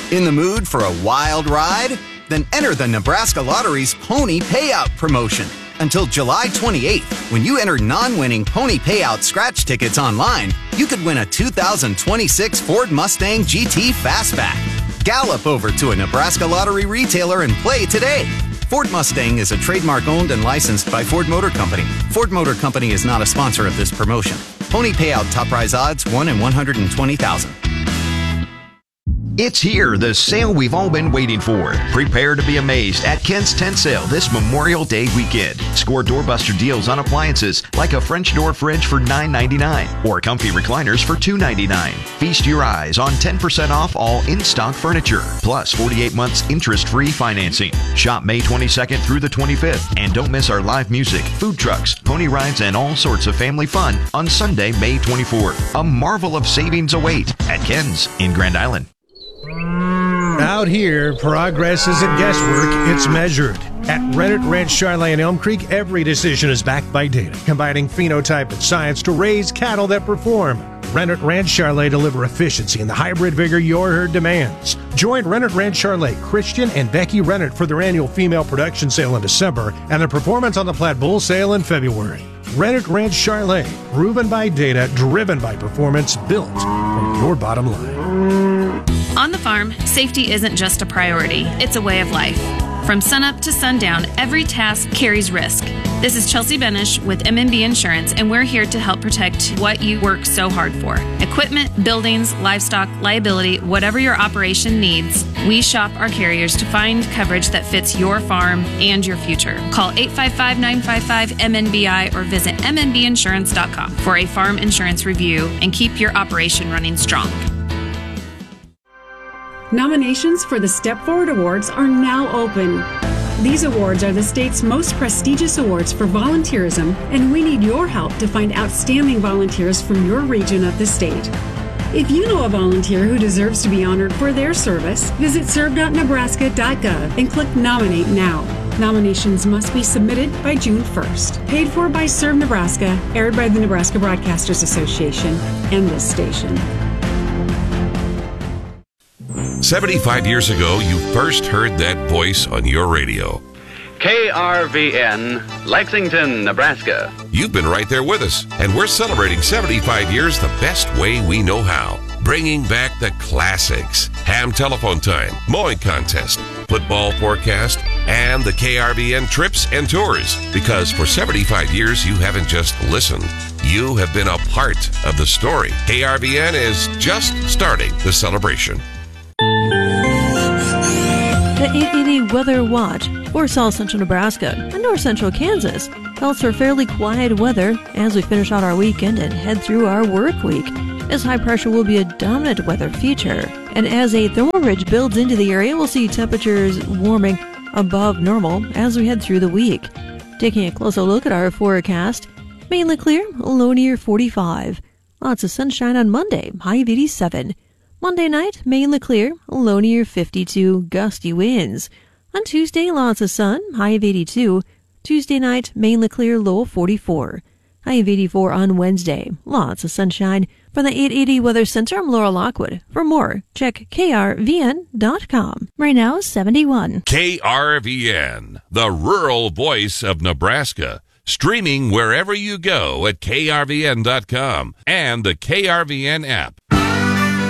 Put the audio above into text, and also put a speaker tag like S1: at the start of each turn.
S1: In the mood for a wild ride? Then enter the Nebraska Lottery's Pony Payout promotion. Until July 28th, when you enter non-winning Pony Payout scratch tickets online, you could win a 2026 Ford Mustang GT Fastback. Gallop over to a Nebraska Lottery retailer and play today. Ford Mustang is a trademark owned and licensed by Ford Motor Company. Ford Motor Company is not a sponsor of this promotion. Pony Payout top prize odds 1 in 120,000.
S2: It's here, the sale we've all been waiting for. Prepare to be amazed at Ken's Tent Sale this Memorial Day weekend. Score doorbuster deals on appliances like a French door fridge for $9.99 or comfy recliners for $2.99. Feast your eyes on 10% off all in-stock furniture, plus 48 months interest-free financing. Shop May 22nd through the 25th, and don't miss our live music, food trucks, pony rides, and all sorts of family fun on Sunday, May 24th. A marvel of savings await at Ken's in Grand Island.
S3: Out here, progress isn't guesswork, it's measured. At Rennet Ranch Charlet in Elm Creek, every decision is backed by data, combining phenotype and science to raise cattle that perform. Rennet Ranch Charlet deliver efficiency and the hybrid vigor your herd demands. Join Rennet Ranch Charlet, Christian and Becky Rennet for their annual female production sale in December and their performance on the Platte Bull sale in February. Rennet Ranch Charlet, proven by data, driven by performance, built for your bottom line.
S4: On the farm, safety isn't just a priority, it's a way of life. From sunup to sundown, every task carries risk. This is Chelsea Benish with MNB Insurance, and we're here to help protect what you work so hard for. Equipment, buildings, livestock, liability, whatever your operation needs, we shop our carriers to find coverage that fits your farm and your future. Call 855-955-MNBI or visit mnbinsurance.com for a farm insurance review and keep your operation running strong.
S5: Nominations for the Step Forward Awards are now open. These awards are the state's most prestigious awards for volunteerism, and we need your help to find outstanding volunteers from your region of the state. If you know a volunteer who deserves to be honored for their service, visit serve.nebraska.gov and click Nominate Now. Nominations must be submitted by June 1st. Paid for by Serve Nebraska, aired by the Nebraska Broadcasters Association and this station.
S6: 75 years ago, you first heard that voice on your radio.
S7: KRVN, Lexington, Nebraska.
S6: You've been right there with us, and we're celebrating 75 years the best way we know how. Bringing back the classics. Ham telephone time, mowing contest, football forecast, and the KRVN trips and tours. Because for 75 years, you haven't just listened. You have been a part of the story. KRVN is just starting the celebration.
S8: The 880 Weather Watch for South Central Nebraska and North Central Kansas calls for fairly quiet weather as we finish out our weekend and head through our work week, as high pressure will be a dominant weather feature. And as a thermal ridge builds into the area, we'll see temperatures warming above normal as we head through the week. Taking a closer look at our forecast, mainly clear, low near 45. Lots of sunshine on Monday, high of 87. Monday night, mainly clear, low near 52, gusty winds. On Tuesday, lots of sun, high of 82. Tuesday night, mainly clear, low of 44. High of 84 on Wednesday. Lots of sunshine. From the 880 Weather Center, I'm Laura Lockwood. For more, check krvn.com. Right now, 71.
S6: KRVN, the rural voice of Nebraska. Streaming wherever you go at krvn.com and the KRVN app.